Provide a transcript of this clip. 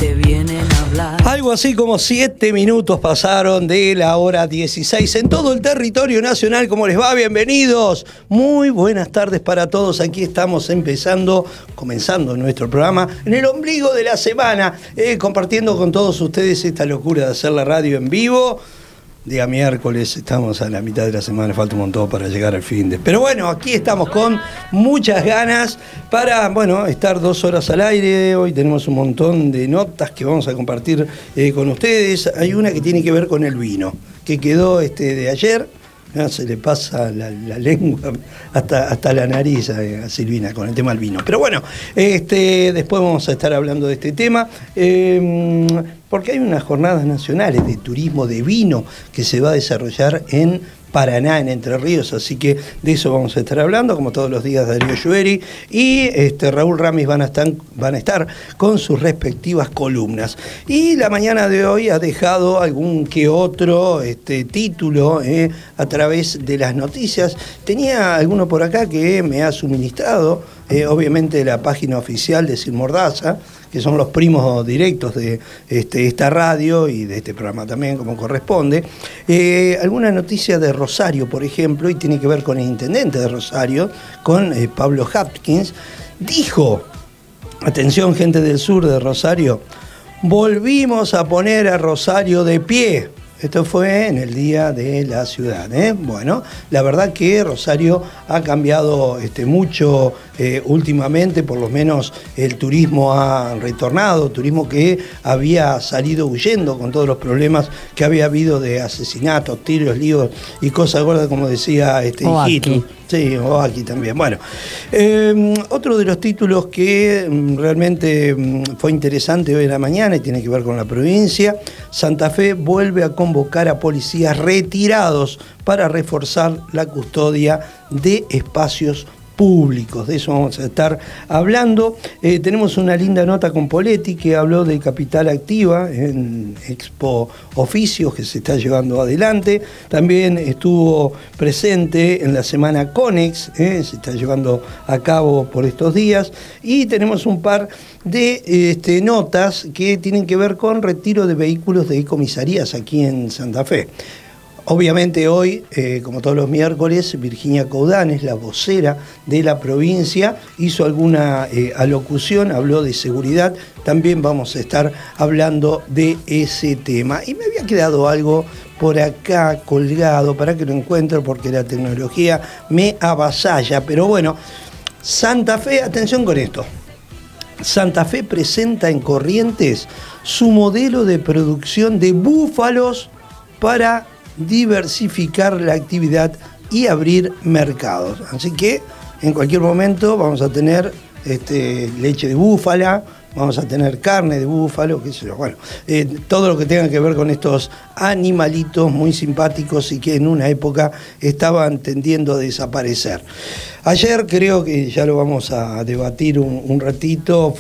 te vienen a hablar. Algo así como 7 minutos pasaron de la hora 16 en todo el territorio nacional. ¿Cómo les va? Bienvenidos. Muy buenas tardes para todos. Aquí estamos comenzando nuestro programa en el ombligo de la semana, compartiendo con todos ustedes esta locura de hacer la radio en vivo. Día miércoles, estamos a la mitad de la semana, falta un montón para llegar al fin de... Pero bueno, aquí estamos con muchas ganas para, estar 2 horas al aire. Hoy tenemos un montón de notas que vamos a compartir con ustedes. Hay una que tiene que ver con el vino, que quedó de ayer. Se le pasa la lengua hasta la nariz a Silvina con el tema del vino. Pero bueno, después vamos a estar hablando de este tema, porque hay unas jornadas nacionales de turismo de vino que se va a desarrollar en Paraná, en Entre Ríos, así que de eso vamos a estar hablando, como todos los días. Darío Llueri y Raúl Ramis van a estar con sus respectivas columnas. Y la mañana de hoy ha dejado algún que otro título a través de las noticias. Tenía alguno por acá que me ha suministrado, obviamente, la página oficial de Sin Mordaza, que son los primos directos de esta radio y de este programa también, como corresponde. Alguna noticia de Rosario, por ejemplo, y tiene que ver con el intendente de Rosario, con Pablo Hopkins. Dijo, atención gente del sur de Rosario, volvimos a poner a Rosario de pie. Esto fue en el Día de la Ciudad. Bueno, la verdad que Rosario ha cambiado mucho últimamente, por lo menos el turismo ha retornado, turismo que había salido huyendo con todos los problemas que había habido de asesinatos, tiros, líos y cosas gordas, como decía Hijito. Sí, o aquí también. Bueno, otro de los títulos que realmente fue interesante hoy en la mañana y tiene que ver con la provincia: Santa Fe vuelve a convocar a policías retirados para reforzar la custodia de espacios públicos. De eso vamos a estar hablando. Tenemos una linda nota con Poletti, que habló de Capital Activa en Expo Oficios, que se está llevando adelante. También estuvo presente en la semana Conex, se está llevando a cabo por estos días. Y tenemos un par de notas que tienen que ver con retiro de vehículos de comisarías aquí en Santa Fe. Obviamente hoy, como todos los miércoles, Virginia Coudanes, la vocera de la provincia, hizo alguna alocución, habló de seguridad. También vamos a estar hablando de ese tema. Y me había quedado algo por acá colgado para que lo encuentre, porque la tecnología me avasalla. Pero bueno, Santa Fe, atención con esto. Santa Fe presenta en Corrientes su modelo de producción de búfalos para diversificar la actividad y abrir mercados. Así que en cualquier momento vamos a tener leche de búfala, vamos a tener carne de búfalo, qué sé yo. Bueno, todo lo que tenga que ver con estos animalitos muy simpáticos y que en una época estaban tendiendo a desaparecer. Ayer, creo que ya lo vamos a debatir un ratito,